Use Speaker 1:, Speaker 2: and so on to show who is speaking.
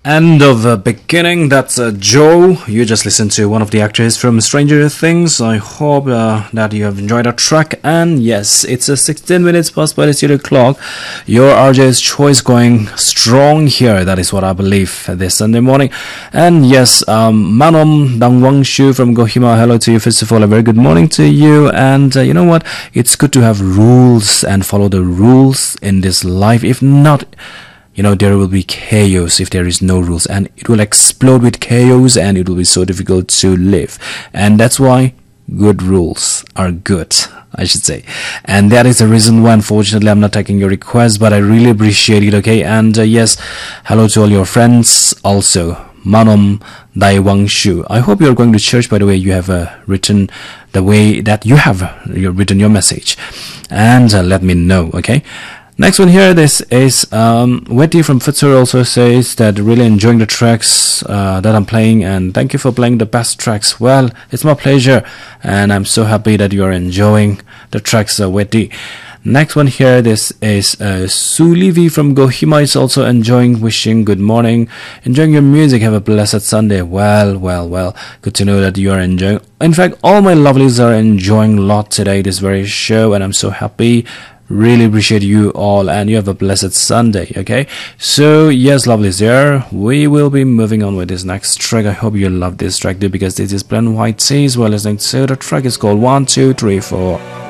Speaker 1: End of beginning. That's Joe. You just listened to one of the actors from Stranger Things. I hope that you have enjoyed our track. And yes, it's 16 minutes past by the studio clock. Your RJ's choice going strong here. That is what I believe this Sunday morning. And yes, Manom Dangwangshu from Kohima. Hello to you. First of all, a very good morning to you. And you know what? It's good to have rules and follow the rules in this life. If not, there will be chaos if there is no rules, and it will explode with chaos, and it will be so difficult to live. And that's why good rules are good, I should say. And that is the reason why, unfortunately, I'm not taking your request, but I really appreciate it, okay? And yes, hello to all your friends also. Manom Daiwangshu. I hope you're going to church, by the way. You have written the way that you have written your message. And let me know, okay? Next one here, this is Wetty from Fitzroy also says that really enjoying the tracks that I'm playing, and thank you for playing the best tracks. Well, it's my pleasure, and I'm so happy that you are enjoying the tracks, Wetty. Next one here, this is Sulivi from Kohima is also enjoying, wishing good morning, enjoying your music, have a blessed Sunday. Well, good to know that you are enjoying. In fact, all my lovelies are enjoying a lot today, this very show, and I'm so happy. Really appreciate you all, and you have a blessed Sunday, okay? So, yes, lovelies there. We will be moving on with this next track. I hope you love this track too, because this is Plain White Tees we're listening to. The track is called 1, 2, 3, 4.